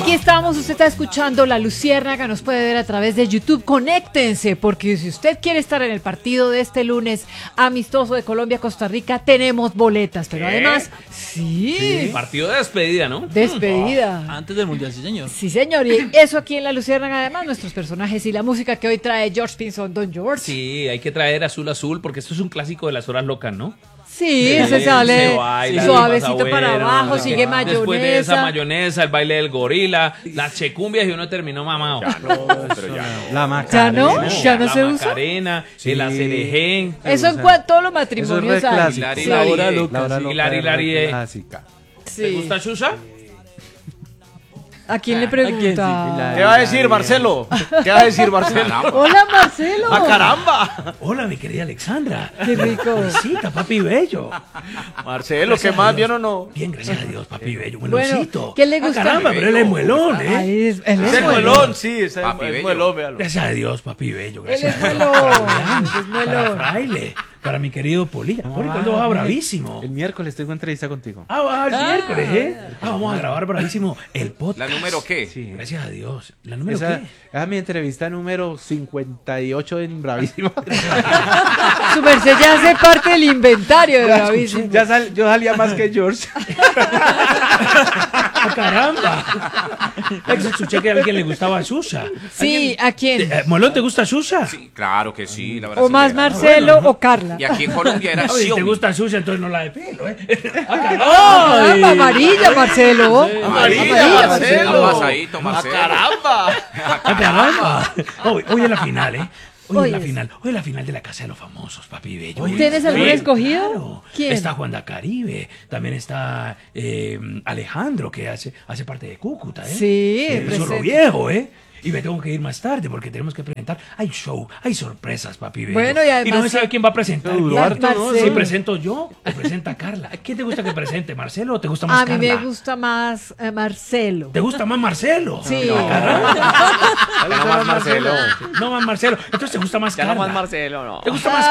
Aquí estamos, usted está escuchando La Luciérnaga, nos puede ver a través de YouTube. Conéctense, porque si usted quiere estar en el partido de este lunes amistoso de Colombia-Costa Rica, tenemos boletas, pero además, sí. Partido de despedida, ¿no? Despedida. Antes del Mundial, sí señor. Sí señor, y eso aquí en La Luciérnaga, además nuestros personajes y la música que hoy trae George Pinson, Don George. Sí, hay que traer Azul Azul, porque esto es un clásico de las horas locas, ¿no? Sí, ese sale Se baila, suavecito pasa para bueno, abajo, no sé sigue qué. mayonesa. Después de esa mayonesa, el baile del gorila, las checumbias y uno terminó mamado. Ya no, pero ya no. La Macarena. ¿Ya no se la usa? Macarena, Sí. el acerején. Eso en todos los Eso es matrimonios re hay. clásico. Hilari, La hora Hilari, loca. La hora loca Hilari, es re Hilari, clásica. Sí. ¿Te gusta Xuxa? ¿A quién le ¿A quién sí? pregunta? ¿Qué va a decir Marcelo? ¿Qué va a decir Marcelo? Hola, Marcelo. ¡Ah, caramba! Hola, mi querida Alexandra. Qué rico. Besita, papi bello. Marcelo, ¿qué más? ¿Bien o no? Bien, gracias a Dios, papi bello. Bueno, Buenosito. ¿qué le gusta? Caramba, pero él es muelón, ¿eh? Ahí es, él Es es el muelón. muelón, sí, es Papi el bello. muelón, véalo. Gracias a Dios, papi bello. Él Gracias es a Dios. muelón. Es Para muelón. Fraile, para mi querido Polilla. Poli, ¿cuándo vas a Bravísimo? El miércoles tengo entrevista contigo. Ah, el miércoles, ¿eh? Vamos a grabar Bravísimo el podcast. ¿La número qué? Sí. Gracias a Dios. ¿La número Esa qué? es mi entrevista número 58 en Bravísimo. Su merced ya hace parte del inventario de Bravísimo. Yo salía más que George. ¡Ah, caramba! Escuché que a alguien le gustaba Xuxa. Sí, ¿a quién? ¿Molón te gusta Xuxa? Sí, claro que sí, la O brasileña. más Marcelo o Carla. Y aquí en Colombia era Ah, si te Xiaomi. gusta Xuxa, entonces no la de pelo, ¿eh? Ah, amarilla, Marcelo. Amarilla, Marcelo. Pasadito, Marcelo. ¡Caramba! ¡Ah, caramba! Hoy es la final, ¿eh? Hoy Hoy es la es. final. Hoy es la final de la Casa de los Famosos, papi bello. ¿Tienes algún Sí, escogido? Claro. ¿Quién? Está Juan da Caribe. También está Alejandro, que hace parte de Cúcuta, ¿eh? Sí, Zorro presente. Viejo, ¿eh? Y me tengo que ir más tarde porque tenemos que presentar. Hay show, hay sorpresas, papi bello. Bueno, y además no se sabe quién va a presentar. Duró La- harto, ¿no? Marcelo. Si presento yo o presenta Carla. ¿Quién te gusta que presente, Marcelo o te gusta más A mí Carla? me gusta más Marcelo. ¿Te gusta más Marcelo? Sí. Ya no más Marcelo. No más Marcelo. Entonces te gusta más Ya Carla. no más Marcelo, no. ¿Te gusta más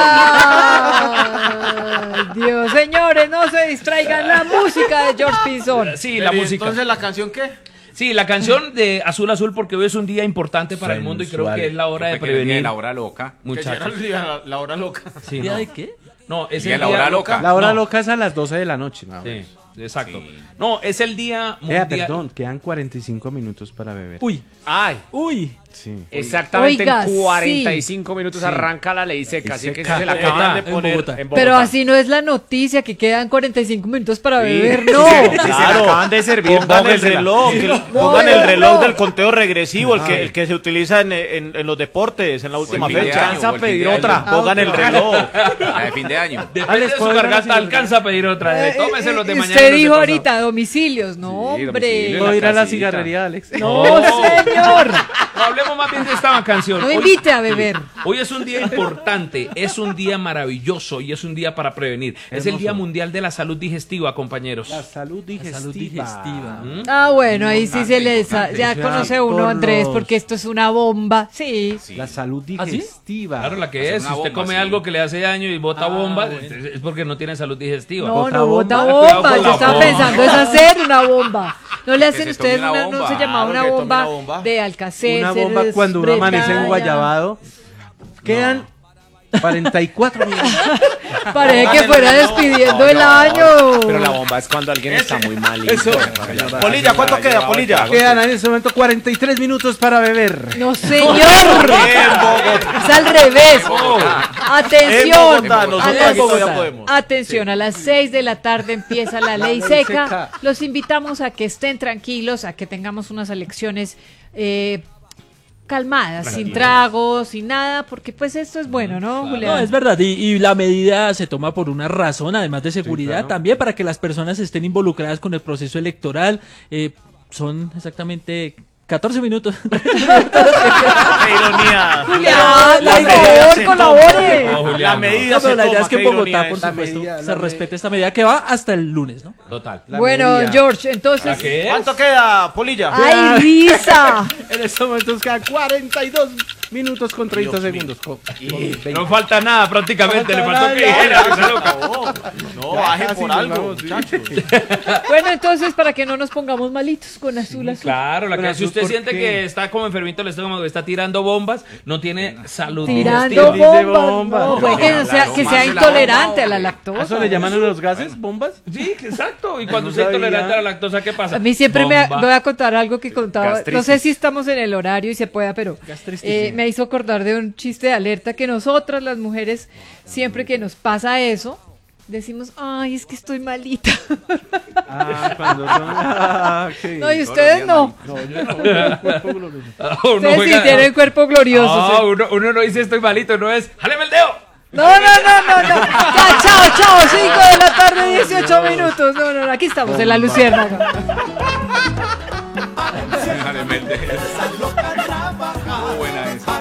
Carla? Ay, Dios, señores, no se distraigan la música de George Pinson. Sí, la Pero, música. Entonces, ¿la canción qué? Sí, la canción de Azul Azul porque hoy es un día importante para el mundo y creo Sensual. que es la hora de Porque el día de prevenir. la hora loca. Que ya Muchachos. era la hora loca. Sí, ¿Día no. de qué? No, es Día el de la hora loca. La hora No. loca es a las 12 de la noche. ¿No? Sí, exacto. Sí. No, es el día mundial. Perdón, quedan 45 minutos para beber. Uy, Ay, uy. Sí. exactamente Oiga, en 45 minutos Sí. arranca la ley seca, así que seca. se la acaban de En poner Bogotá. en Bogotá. Pero así no es la noticia, que quedan 45 minutos para beber, no. Sí, se la acaban de servir. Pongan el reloj, pongan el reloj del conteo regresivo, el que se utiliza en los deportes, en la última fin de fecha. año, Alcanza a o el fin pedir de otra, año. pongan el reloj. La de fin de año. Depende de su ¿puedo ver garganta, la alcanza a pedir otra. Tómese los de mañana. Usted los de dijo pasado. ahorita domicilios, no, hombre. domicilio. ¿Puedo ir a la casita. cigarrería, Alex? No, señor. No, hablemos más bien de esta canción. No Hoy- invite a beber. Hoy es un día importante, es un día maravilloso y es un día para prevenir. Es el Día Mundial de la Salud Digestiva, compañeros. La salud digestiva. Salud digestiva. Ah, bueno, ahí sí se le ya Eso conoce era uno, por Andrés, los- porque esto es una bomba. Sí. Sí. La salud ¿Ah, sí? digestiva. Claro, la que Hacer es. Si una usted bomba, come sí. algo que le hace daño y bota bomba, bueno. es porque no tiene salud digestiva. No, Bota no bota bomba. Cuidado bomba. con Yo la estaba bomba. pensando es hacer una bomba. No le hacen se ustedes tome una una, no bomba. se llamaba una Claro, que tome bomba, una bomba. de Alcacer. Una bomba cuando uno amanece en Guayabado. Quedan 44 minutos. Parece que fuera despidiendo el año. Pero la bomba es cuando alguien está muy malito. Eso. Polilla, ¿cuánto queda, Polilla? Quedan en este momento 43 minutos para beber. No, señor. En Bogotá. Es al revés. En Atención. Bogotá, A nosotros las- aquí todavía podemos. Atención, a las 6 de la tarde empieza la ley ley seca. seca. Los invitamos a que estén tranquilos, a que tengamos unas elecciones calmadas, sin tragos, sin nada, porque pues esto es bueno, ¿no, Julián? No, es verdad, y la medida se toma por una razón, además de seguridad, claro. también para que las personas estén involucradas con el proceso electoral. Son exactamente 14 minutos. ¡Qué ironía! Julián, La por medida favor, se colabore. toma. Julián, La no. medida No, se pero la idea toma, es que en qué Bogotá, ironía por esa. supuesto, medida, se la respete esta medida que va hasta el lunes, ¿no? Total. La Bueno, medida. George, entonces... ¿Qué es? ¿Cuánto queda, Polilla? ¡Ay, risa! En estos momentos quedan 42 minutos con 30 segundos. Con 20. No falta nada prácticamente, le faltó que dijera. Esa loca. No, baje por algo, sí. muchachos. Bueno, entonces, para que no nos pongamos malitos con azul. Claro, la Pero que si azul, usted ¿por siente qué? que está como enfermito el estómago, que está tirando bombas, no tiene salud Tirando digestiva. Dice bombas. bomba. No, pues que, no sea, que sea intolerante a la lactosa. ¿A eso le llaman a los gases bombas? Sí, exacto. Y cuando No usted es sabía. intolerante a la lactosa, ¿qué pasa? A mí siempre me Bomba. voy a contar algo que contaba. No Gastritis. sé si estamos en el horario y se pueda, pero Gastritis. me hizo acordar de un chiste de alerta que nosotras, las mujeres, siempre que nos pasa eso, decimos, ay, es que estoy malita. Cuando son... qué No, y bien. ustedes no. No, yo no, el cuerpo glorioso. Uno Ustedes sí juega- tienen cuerpo glorioso. Ah, sí. uno no dice estoy malito, no es ¡jáleme el dedo! No. Ya, chao. 5 de la tarde, 18 minutos. No, aquí estamos en la Luciérnaga. Jáleme el dedo. Muy buena esa.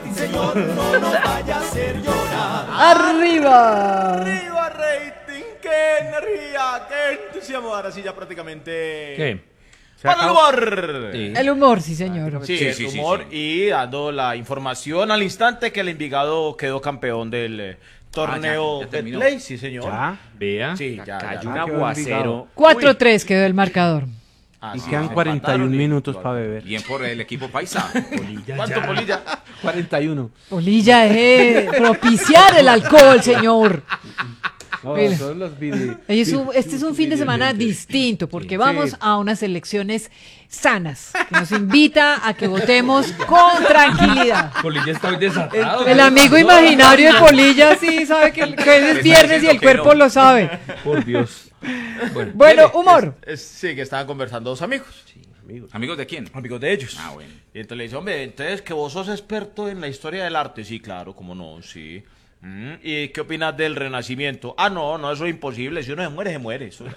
Arriba. ¡Arriba rating! ¡Qué energía! ¡Qué entusiasmo! Ahora sí ya prácticamente... ¿Qué? ¡Para el humor! Sí. El humor, sí, señor. Sí, Sí, el sí, sí, humor sí. y dando la información al instante que el Envigado quedó campeón del torneo ya terminó. Betplay, sí señor. ¿Ya? Vea. Sí, ya. Cayó un ya. aguacero. 4-3 quedó el marcador. Y quedan 41 minutos para beber. Bien por el equipo paisa. ¿Cuánto, Polilla? 41. Polilla es propiciar el alcohol, señor. No, Mira. son los vide- Este es un fin de semana videovidentes. distinto porque Sí. vamos a unas elecciones sanas que nos invita a que votemos con tranquilidad. Polilla está hoy desatado. El amigo imaginario de Polilla sí sabe que es viernes y el cuerpo lo sabe. Por Dios. Bueno, humor. Sí, que estaban conversando dos amigos. ¿Amigos de quién? Amigos de ellos. Ah, bueno. Y entonces le dice, hombre, entonces que vos sos experto en la historia del arte. Sí, claro, cómo no, sí. ¿Y qué opinas del Renacimiento? Ah, no, eso es imposible. Si uno se muere, se muere. Eso-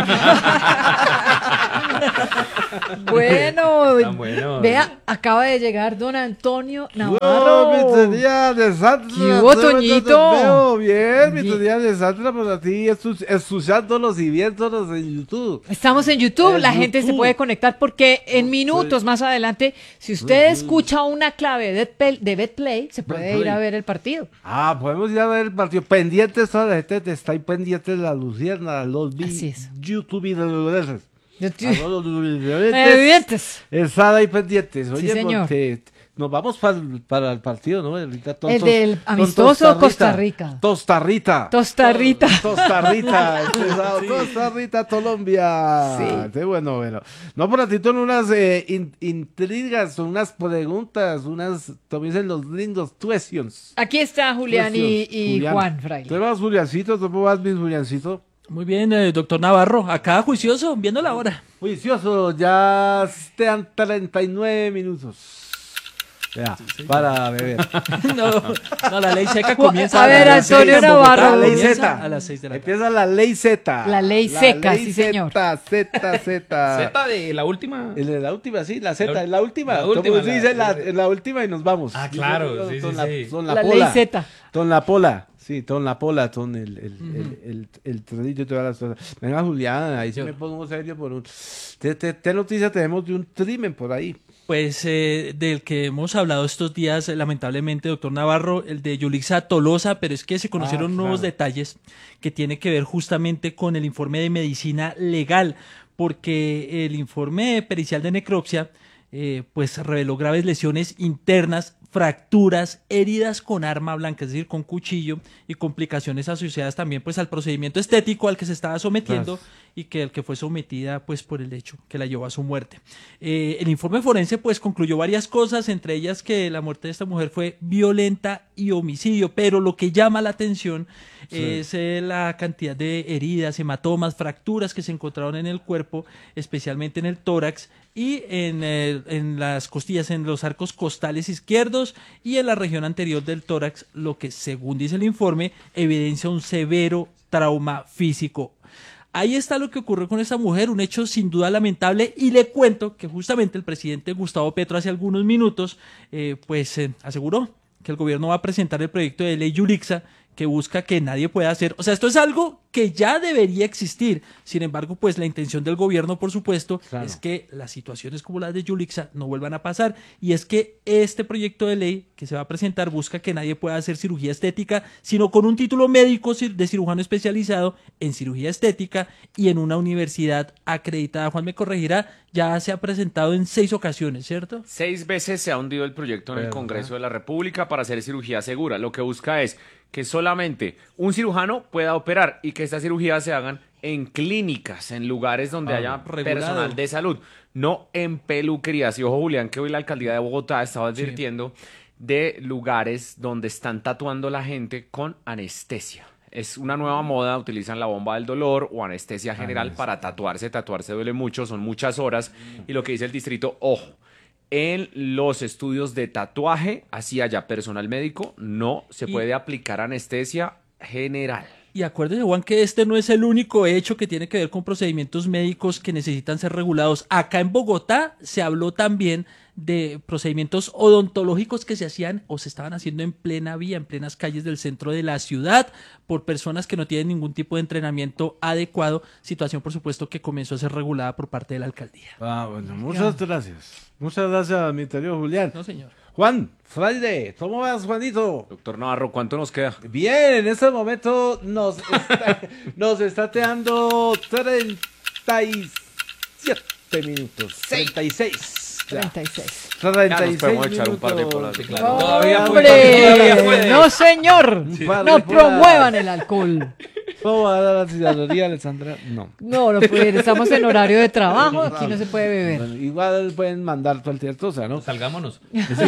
Bueno, Tan bueno. vea, acaba de llegar don Antonio ¡Oh, Navarro. mi día de Satra! ¿Qué hubo, Toñito? Te veo bien, mi Bien. día de Satra, por ti, escuchándolos y viéndolos en YouTube. Estamos en YouTube, En la gente se YouTube. puede conectar porque en minutos más adelante, si usted escucha una clave de BetPlay, se puede ir a ver el partido. Podemos ir a ver el partido. Pendientes, toda la gente está ahí pendiente de la Lucierna, los Así es. YouTube y los Yo- videovidentes. Evidentes. Están ahí pendientes. Oye, señor. porque nos vamos para el partido, ¿no? Ahorita El del amistoso Costa Rica. Tostarrita. Tostarrita. Tostarrita, empezado, Tostarrita, Colombia. Sí. Sí, bueno. No, por ratito en unas intrigas, unas preguntas, también los lindos questions. Aquí está Julián y Julián. Juan Fraile. ¿Tú vas, Juliancito? ¿Cómo vas, mi Juliancito? Muy bien, doctor Navarro. Acá juicioso, viendo la hora. Juicioso, ya están 39 minutos. Ya, para beber. No, la ley seca comienza A ver, las Antonio 6 en Navarro. Bogotá, La ley comienza Z. a las 6 de la tarde. Empieza la ley Z. La ley seca, ley sí, señor. Z. Z de la última. La última, sí, la Z, La- es la última. la última, Como se dice, la- la última y nos vamos. Ah, claro, sí, Son sí, la- sí. son La la ley pola. Z. Ton la pola. Sí, ton la pola, ton el trenillo y todas las cosas. Venga, Julián, ahí sí me pongo serio por un... ¿Qué noticia tenemos de un crimen por ahí? Pues del que hemos hablado estos días, lamentablemente, doctor Navarro, el de Yulixa Tolosa, pero es que se conocieron nuevos detalles que tienen que ver justamente con el informe de medicina legal, porque el informe pericial de necropsia pues reveló graves lesiones internas, fracturas, heridas con arma blanca, es decir, con cuchillo, y complicaciones asociadas también pues al procedimiento estético al que se estaba sometiendo y que el que fue sometida pues por el hecho que la llevó a su muerte. El informe forense pues concluyó varias cosas, entre ellas que la muerte de esta mujer fue violenta y homicidio, pero lo que llama la atención es la cantidad de heridas, hematomas, fracturas que se encontraron en el cuerpo, especialmente en el tórax y en las costillas, en los arcos costales izquierdos y en la región anterior del tórax, lo que según dice el informe evidencia un severo trauma físico. Ahí está lo que ocurrió con esta mujer, un hecho sin duda lamentable, y le cuento que justamente el presidente Gustavo Petro hace algunos minutos aseguró que el gobierno va a presentar el proyecto de ley Yulixa que busca que nadie pueda hacer, o sea, esto es algo que ya debería existir. Sin embargo, pues la intención del gobierno, por supuesto, Claro. es que las situaciones como las de Yulixa no vuelvan a pasar. Y es que este proyecto de ley que se va a presentar busca que nadie pueda hacer cirugía estética, sino con un título médico de cirujano especializado en cirugía estética y en una universidad acreditada. Juan me corregirá, ya se ha presentado en 6 ocasiones, ¿cierto? 6 veces se ha hundido el proyecto en el ¿Verdad? Congreso de la República para hacer cirugía segura. Lo que busca es que solamente un cirujano pueda operar y que estas cirugías se hagan en clínicas, en lugares donde haya regulado. personal de salud, no en peluquerías. Y ojo, Julián, que hoy la alcaldía de Bogotá estaba advirtiendo de lugares donde están tatuando la gente con anestesia. Es una nueva moda, utilizan la bomba del dolor o anestesia general para tatuarse. Tatuarse duele mucho, son muchas horas. Y lo que dice el distrito, ojo, en los estudios de tatuaje, así haya personal médico, no se puede aplicar anestesia general. Y acuérdese, Juan, que este no es el único hecho que tiene que ver con procedimientos médicos que necesitan ser regulados. Acá en Bogotá se habló también de procedimientos odontológicos que se hacían o se estaban haciendo en plena vía, en plenas calles del centro de la ciudad, por personas que no tienen ningún tipo de entrenamiento adecuado, situación, por supuesto, que comenzó a ser regulada por parte de la alcaldía. Bueno, muchas gracias. Muchas gracias, mi querido Julián. No, señor. Juan, Friday, ¿cómo vas, Juanito? Doctor Navarro, ¿cuánto nos queda? Bien, en este momento nos está teando 37 minutos. 36. Ya. 36. 36 podemos echar un par de minutos. polas, sí, claro. Todavía ¡Hombre! puede. No, señor. par de No polas. promuevan el alcohol. ¿Cómo va a dar la ciudadanía, Alessandra? No. No, no puede. Estamos en horario de trabajo. Aquí no se puede beber. Bueno, igual pueden mandar cualquier cosa, ¿no? Salgámonos.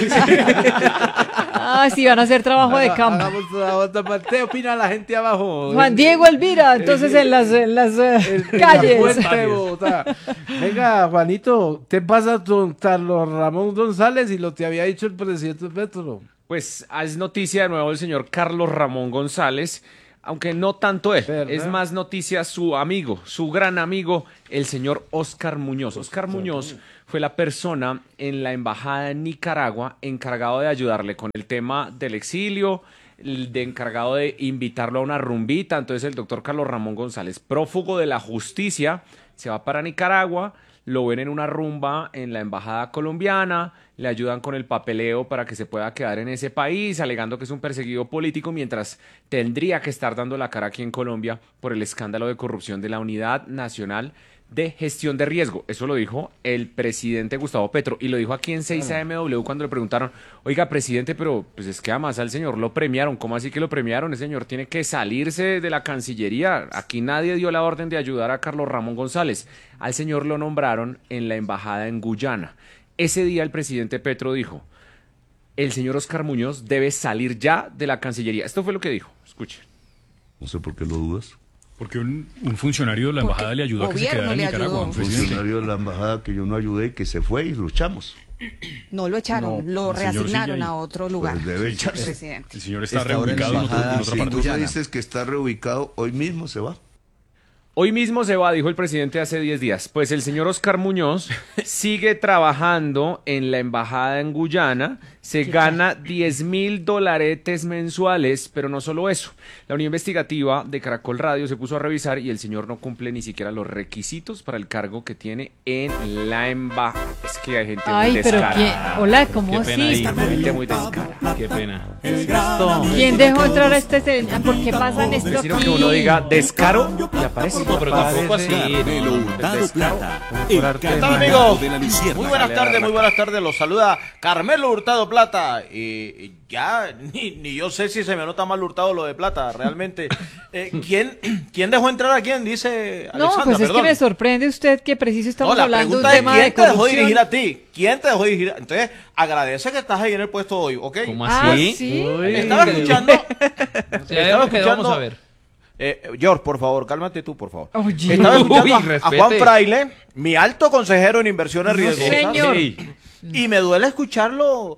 Ah, sí, van a hacer trabajo de campo. Hagamos trabajo. ¿Qué opina la gente abajo? Juan Diego Elvira, entonces en las En la calles. puerta de Bogotá. Venga, Juanito, ¿qué pasa con Carlos Ramón González y lo que había dicho el presidente Petro? Pues es noticia de nuevo el señor Carlos Ramón González, aunque no tanto él, ¿Verdad? es más noticia su amigo, su gran amigo, el señor Óscar Muñoz. Óscar Muñoz fue la persona en la embajada de Nicaragua encargado de ayudarle con el tema del exilio, de encargado de invitarlo a una rumbita. Entonces el doctor Carlos Ramón González, prófugo de la justicia, se va para Nicaragua, lo ven en una rumba en la embajada colombiana, le ayudan con el papeleo para que se pueda quedar en ese país, alegando que es un perseguido político, mientras tendría que estar dando la cara aquí en Colombia por el escándalo de corrupción de la Unidad Nacional de Gestión de Riesgo. Eso lo dijo el presidente Gustavo Petro y lo dijo aquí en 6AMW cuando le preguntaron, oiga, presidente, pero pues es que además al señor lo premiaron. ¿Cómo así que lo premiaron? El señor tiene que salirse de la Cancillería. Aquí nadie dio la orden de ayudar a Carlos Ramón González. Al señor lo nombraron en la embajada en Guyana. Ese día el presidente Petro dijo, el señor Óscar Muñoz debe salir ya de la Cancillería. Esto fue lo que dijo. Escuchen. No sé por qué lo dudas. Porque un funcionario de la embajada le ayudó a que se quedara en Nicaragua. Un funcionario de la embajada que yo no ayudé y que se fue y luchamos. No lo echaron, lo el señor sigue reasignaron ahí. a otro lugar. Pues debe echarse. Presidente. El señor está Está ahora en reubicado en, embajada, otra si parte. tú me dices que está reubicado, hoy mismo se va. Hoy mismo se va, dijo el presidente hace 10 días. Pues el señor Óscar Muñoz sigue trabajando en la embajada en Guyana, se gana $10,000 mensuales, pero no solo eso. La unidad investigativa de Caracol Radio se puso a revisar y el señor no cumple ni siquiera los requisitos para el cargo que tiene en la embajada. Es que hay gente Ay, muy pero descarada. ¿quién? Hola, ¿cómo Qué pena así? ahí. Gente muy descarada. Qué pena. ¿Quién dejó entrar a este señor? ¿Por qué pasan esto Sino aquí? que uno diga descaro y aparece. No, pero tampoco así. Carmelo Hurtado Plata, el ¿Qué tal, candidato amigos? de la Muy Luciérnaga. buenas tardes, los saluda Carmelo Hurtado Plata. Ya, ni yo sé si se me nota mal hurtado lo de plata, realmente. ¿Quién dejó entrar a quién? Dice Alexandra, No, pues es perdón. que me sorprende usted que preciso estamos No, la hablando de un pregunta es tema de quién te dejó corrupción. dirigir a ti. ¿Quién te dejó dirigir? Entonces, agradece que estás ahí en el puesto hoy, ¿ok? ¿Cómo Ah, así? sí. Estaba escuchando. Ya lo que vamos a ver. George, por favor, cálmate tú, por favor. Oye. Estaba escuchando Uy, a respete. Juan Fraile, mi alto consejero en inversiones riesgosas. señor. Y me duele escucharlo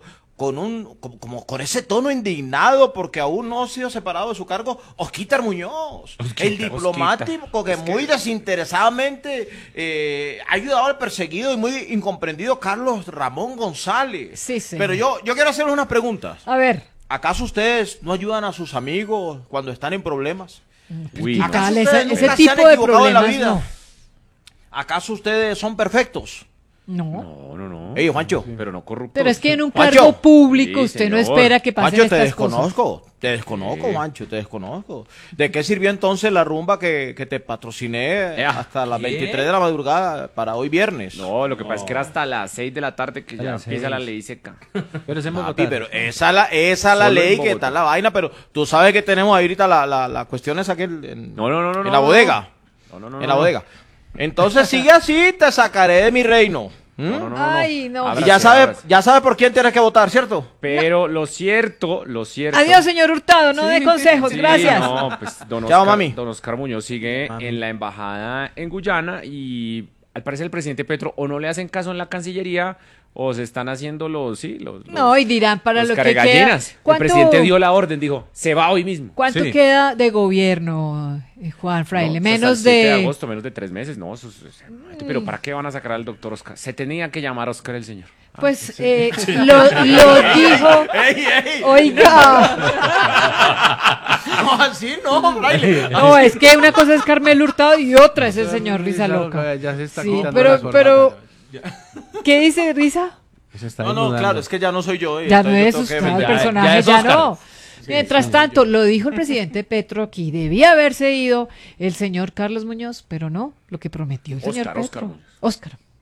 como con ese tono indignado porque aún no ha sido separado de su cargo Osquítar Muñoz, el diplomático que muy desinteresadamente ha ayudado al perseguido y muy incomprendido Carlos Ramón González. Sí, señor. Pero yo quiero hacerle unas preguntas. A ver. ¿Acaso ustedes no ayudan a sus amigos cuando están en problemas? Uy, ¿Acaso Vale, ustedes ese nunca se han tipo de equivocado en la problemas vida? no. ¿Acaso ustedes son perfectos? No. no. Ey, Juancho. Pero no corruptos. Pero es que en un Juancho. cargo público Sí, usted no señor. espera que pasen Juancho, te estas cosas. desconozco. Te desconozco, Juancho, te desconozco. ¿De qué sirvió entonces la rumba que te patrociné hasta las 23 de la madrugada para hoy viernes? No, lo que pasa es que era hasta las 6 de la tarde que A ya las empieza la 6. ley seca. Pero es en Papi, Bogotá. pero esa la Solo ley en que Bogotá. está la vaina, pero tú sabes que tenemos ahorita la cuestión esa que en No. la bodega. No. En la bodega. Entonces sigue así, te sacaré de mi reino. ¿Mm? Ay, no. Y Ábrase, ábrase. ya sabe por quién tienes que votar, ¿cierto? Pero lo cierto. Adiós, señor Hurtado, no dé consejos, Sí, gracias. No, pues don Chao, Oscar, mami. don Oscar Muñoz sigue en la embajada en Guyana y al parecer el presidente Petro o no le hacen caso en la Cancillería o se están haciendo los No, y dirán para los lo que queda. caregallinas. El ¿Cuánto, presidente dio la orden, dijo, se va hoy mismo. ¿cuánto Sí. queda de gobierno, Juan Fraile? No, Menos hasta el 7 de de... agosto, menos de 3 meses, no. Pero ¿para qué van a sacar al doctor Oscar? Se tenía que llamar Oscar el señor. Pues lo dijo... Oiga, No, así no, Fraile. no, es que una cosa es Carmelo Hurtado y otra es el señor Risa Loca. Ya se está Sí, quitando pero- las corbatas. pero- ¿Qué dice Risa? Se está No, inundando. claro, es que ya no soy yo. Ya no entonces yo es tengo que usted, el defender. personaje es ya Oscar. no. Mientras tanto, lo dijo el presidente Petro aquí, debía haberse ido el señor Carlos Muñoz, pero no, lo que prometió el señor Oscar Petro. Muñoz. Oscar.